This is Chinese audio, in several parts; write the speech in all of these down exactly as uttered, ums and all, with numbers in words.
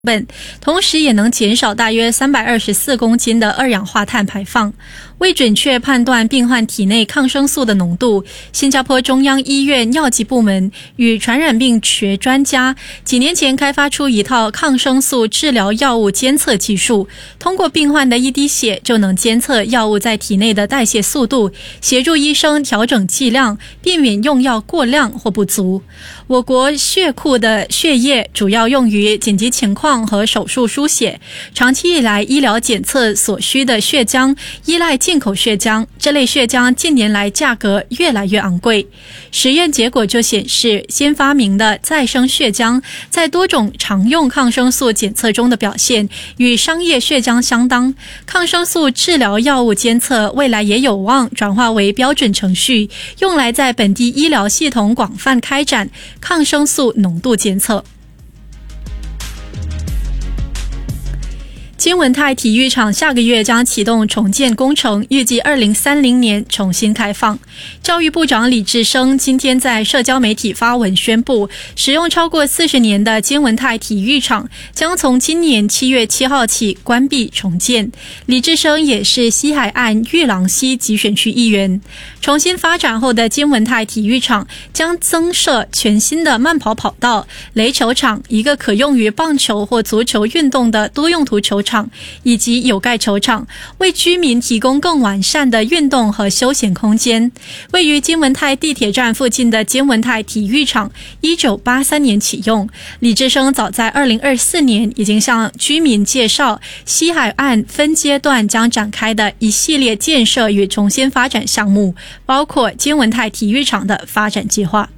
本，同时也能减少大约三百二十四公斤的二氧化碳排放。为准确判断病患体内抗生素的浓度，新加坡中央医院药剂部门与传染病学专家几年前开发出一套抗生素治疗药物监测技术，通过病患的一滴血就能监测药物在体内的代谢速度，协助医生调整剂量，避免用药过量或不足。我国血库的血液主要用于紧急情况和手术输血，长期以来医疗检测所需的血浆依赖进口血浆，这类血浆近年来价格越来越昂贵。实验结果就显示，新发明的再生血浆在多种常用抗生素检测中的表现与商业血浆相当。抗生素治疗药物监测未来也有望转化为标准程序，用来在本地医疗系统广泛开展抗生素浓度监测。金文泰体育场下个月将启动重建工程，预计二零三零年重新开放。教育部长李志升今天在社交媒体发文宣布，使用超过四十年的金文泰体育场将从今年七月七号起关闭重建。李志升也是西海岸玉郎溪集选区议员。重新发展后的金文泰体育场将增设全新的慢跑跑道、垒球场、一个可用于棒球或足球运动的多用途球场以及有盖球场，为居民提供更完善的运动和休闲空间。位于金文泰地铁站附近的金文泰体育场一九八三年启用。李志升早在二零二四年已经向居民介绍西海岸分阶段将展开的一系列建设与重新发展项目，包括金文泰体育场的发展计划。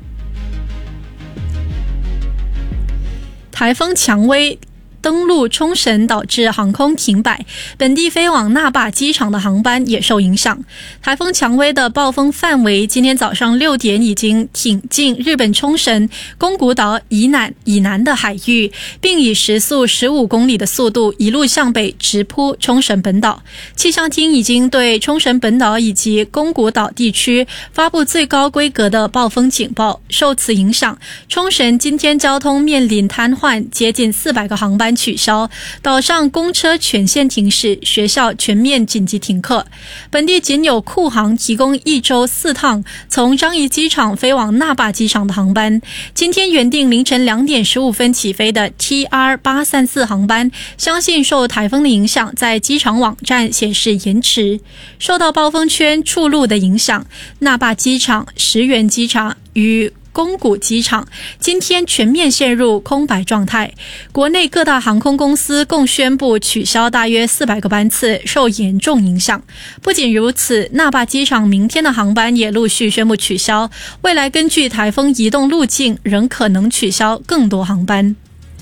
台风蔷薇登陆冲绳，导致航空停摆，本地飞往那霸机场的航班也受影响。台风蔷薇的暴风范围今天早上六点已经挺进日本冲绳宫古岛以南以南的海域，并以时速十五公里的速度一路向北直扑冲绳本岛。气象厅已经对冲绳本岛以及宫古岛地区发布最高规格的暴风警报。受此影响，冲绳今天交通面临瘫痪，接近四百个航班取消，岛上公车全线停驶，学校全面紧急停课。本地仅有库航提供一周四趟从樟宜机场飞往那霸机场的航班。今天原定凌晨两点十五分起飞的 T R 八三四 航班，相信受台风的影响，在机场网站显示延迟。受到暴风圈触路的影响，那霸机场、石垣机场与宫古机场今天全面陷入空白状态，国内各大航空公司共宣布取消大约四百个班次，受严重影响。不仅如此，那霸机场明天的航班也陆续宣布取消，未来根据台风移动路径，仍可能取消更多航班。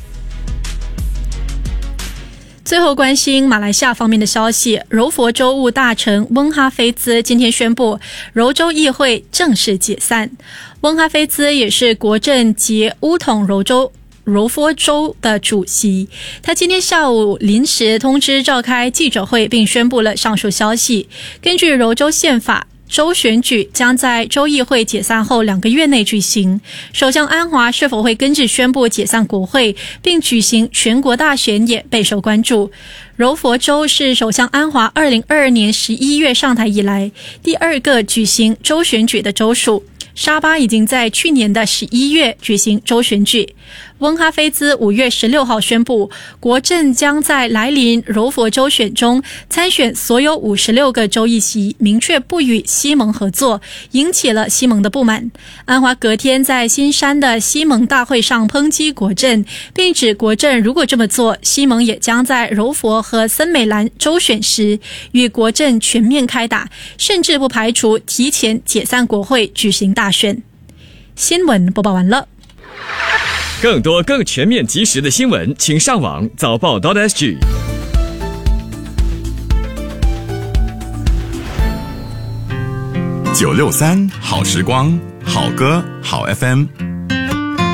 最后关心马来西亚方面的消息，柔佛州务大臣温哈菲兹今天宣布，柔州议会正式解散。温哈菲兹也是国政及巫统柔州柔佛州的主席，他今天下午临时通知召开记者会，并宣布了上述消息。根据柔州宪法，州选举将在州议会解散后两个月内举行。首相安华是否会跟着宣布解散国会并举行全国大选也备受关注。柔佛州是首相安华二零二二年十一月上台以来第二个举行州选举的州属。沙巴已经在去年的十一月举行州选举。温哈菲兹五月十六号宣布，国政将在来临柔佛州选中参选所有五十六个州议席，明确不与西蒙合作，引起了西蒙的不满。安华隔天在新山的西蒙大会上抨击国政，并指国政如果这么做，西蒙也将在柔佛和森美兰州选时与国政全面开打，甚至不排除提前解散国会举行大选。新闻播报完了。 更多更全面及时的新闻，请上网早报 .sg。 九六三好时光，好歌好 F M。